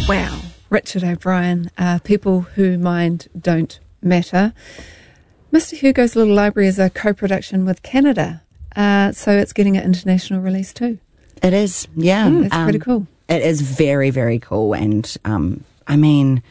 Wow. Richard O'Brien, People Who Mind Don't Matter. Mr. Hugo's Little Library is a co-production with Canada, so it's getting an international release too. It is, yeah. That's pretty cool. It is very, very cool. And, I mean,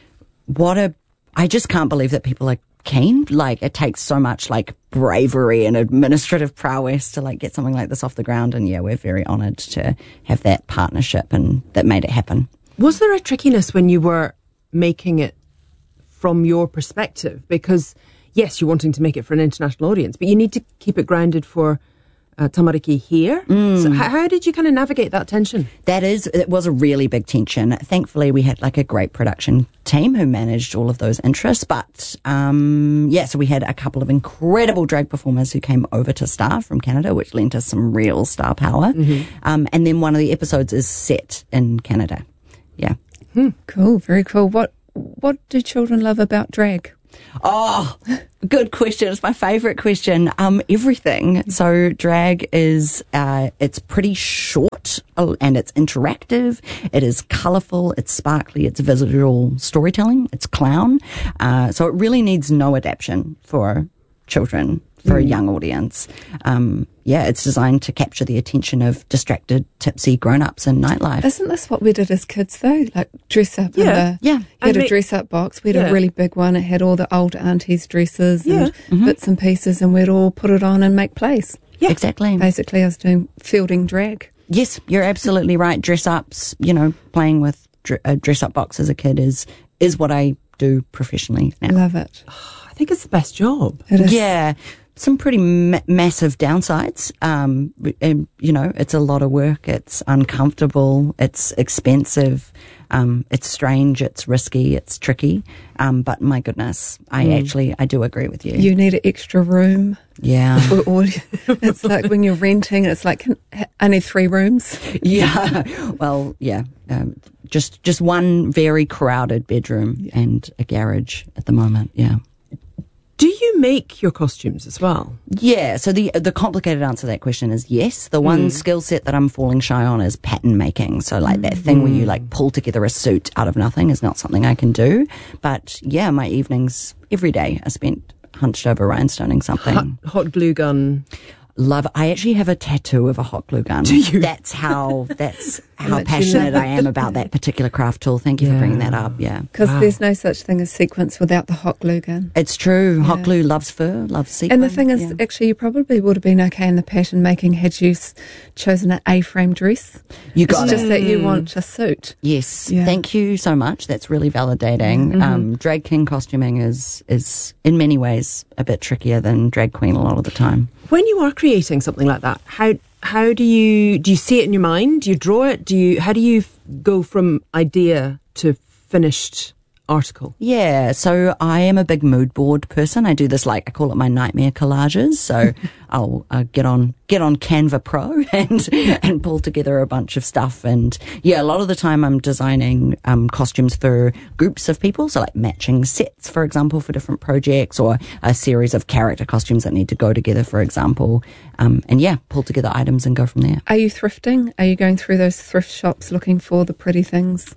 I just can't believe that people are keen. Like, it takes so much, like, bravery and administrative prowess to, like, get something like this off the ground. And, yeah, we're very honoured to have that partnership and that made it happen. Was there a trickiness when you were making it from your perspective? Because, yes, you're wanting to make it for an international audience, but you need to keep it grounded for Tamariki here. So how did you kind of navigate that tension? It was a really big tension. Thankfully, we had like a great production team who managed all of those interests. But so we had a couple of incredible drag performers who came over to star from Canada, which lent us some real star power. And then one of the episodes is set in Canada. Yeah. Cool, very cool. What do children love about drag? Oh, good question. It's my favourite question. Everything. So drag is, it's pretty short and it's interactive. It is colourful. It's sparkly. It's visual storytelling. It's clown. So it really needs no adaptation for children, for a young audience. It's designed to capture the attention of distracted, tipsy grown-ups in nightlife. Isn't this what we did as kids, though? Like, dress up. Yeah. We had a dress-up box. We had a really big one. It had all the old aunties' dresses and bits and pieces, and we'd all put it on and make plays. Yeah, exactly. Basically, I was doing fielding drag. Yes, you're absolutely right. Dress-ups, playing with a dress-up box as a kid is what I do professionally now. Love it. I think it's the best job. It is. Yeah. Some pretty massive downsides. It's a lot of work. It's uncomfortable. It's expensive. It's strange. It's risky. It's tricky. But my goodness, I do agree with you. You need an extra room. Yeah. It's like when you're renting, it's like only 3 rooms. Yeah. Well, yeah. Just one very crowded bedroom and a garage at the moment. Yeah. Do you make your costumes as well? Yeah, so the complicated answer to that question is yes. The one skill set that I'm falling shy on is pattern making. So like that thing where you like pull together a suit out of nothing is not something I can do. But yeah, my evenings every day are spent hunched over rhinestoning something. Hot glue gun. I actually have a tattoo of a hot glue gun. Do you? That's how passionate I am about that particular craft tool. Thank you for bringing that up. Yeah. Because there's no such thing as sequence without the hot glue gun. It's true. Hot glue loves fur, loves sequin. And the thing is, actually, you probably would have been okay in the pattern making had you chosen an A-frame dress. You got it's just that you want a suit. Yes. Yeah. Thank you so much. That's really validating. Drag king costuming is in many ways a bit trickier than drag queen a lot of the time. When you are creating something like that, how do you see it in your mind? Do you draw it? How do you go from idea to finished article? Yeah, so I am a big mood board person. I do this I call it my nightmare collages. So I'll get on Canva Pro and pull together a bunch of stuff. And yeah, a lot of the time I'm designing costumes for groups of people. So like matching sets, for example, for different projects, or a series of character costumes that need to go together, for example. And yeah, pull together items and go from there. Are you thrifting? Are you going through those thrift shops looking for the pretty things?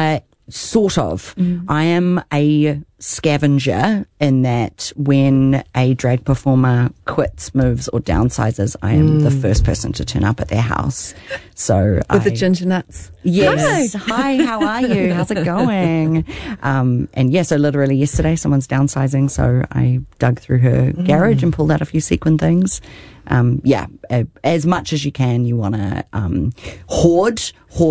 Sort of. I am a scavenger in that when a drag performer quits, moves, or downsizes, I am the first person to turn up at their house. So with the ginger nuts. Yes. Hi, how are you? How's it going? And yeah, so literally yesterday someone's downsizing, so I dug through her garage and pulled out a few sequin things. As much as you can, you want to hoard,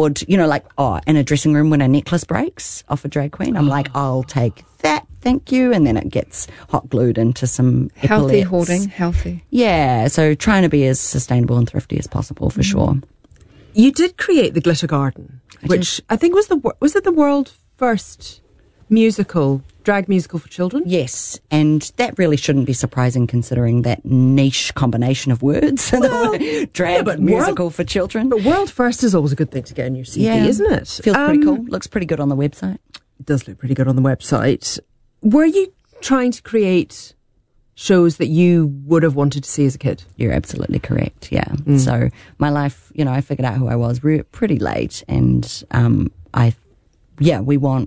in a dressing room when a necklace breaks off a drag queen, I'm like, I'll take that, thank you, and then it gets hot glued into some healthy epaulets. Hoarding, healthy. Yeah, so trying to be as sustainable and thrifty as possible for sure. You did create the Glitter Garden, which I think was it the world first drag musical for children? Yes, and that really shouldn't be surprising considering that niche combination of words. Drag musical for children. But world first is always a good thing to get in your CV, isn't it? Feels pretty cool. Looks pretty good on the website. It does look pretty good on the website. Were you trying to create shows that you would have wanted to see as a kid? You're absolutely correct, yeah. So my life, I figured out who I was pretty late, and I we want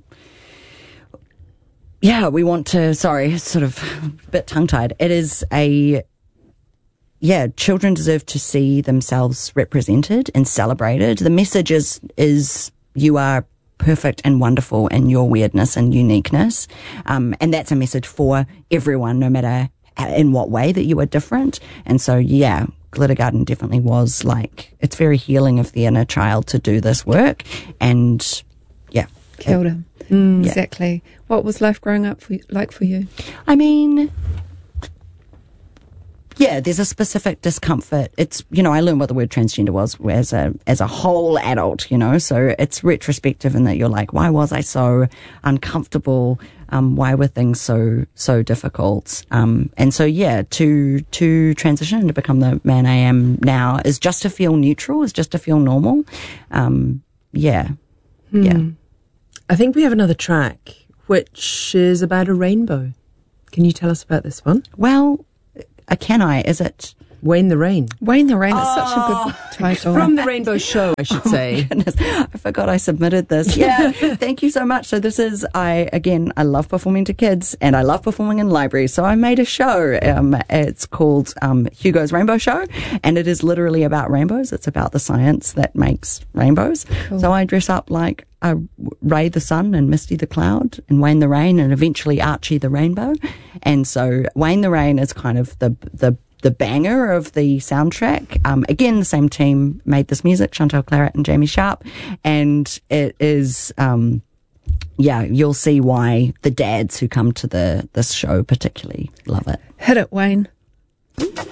to, sorry, sort of a bit tongue-tied. It is children deserve to see themselves represented and celebrated. The message is you are perfect and wonderful in your weirdness and uniqueness. And that's a message for everyone, no matter in what way that you are different. And so, Glitter Garden definitely was like, it's very healing of the inner child to do this work. And Kia ora. Exactly. What was life growing up like for you? I mean, there's a specific discomfort. It's, I learned what the word transgender was as a whole adult, so it's retrospective in that you're like, why was I so uncomfortable? Why were things so difficult? And so, to transition and to become the man I am now is just to feel neutral, is just to feel normal. I think we have another track, which is about a rainbow. Can you tell us about this one? Well, can I? Is it Wayne the Rain? Wayne the Rain is such a good title. From the Rainbow Show, I should say. Goodness, I forgot I submitted this. Yeah, thank you so much. So this is, I love performing to kids and I love performing in libraries. So I made a show. It's called Hugo's Rainbow Show, and it is literally about rainbows. It's about the science that makes rainbows. Cool. So I dress up like Ray the Sun and Misty the Cloud and Wayne the Rain and eventually Archie the Rainbow. And so Wayne the Rain is kind of the banger of the soundtrack. Again, the same team made this music, Chantal Claret and Jamie Sharp. And it is, you'll see why the dads who come to this show particularly love it. Hit it, Wayne.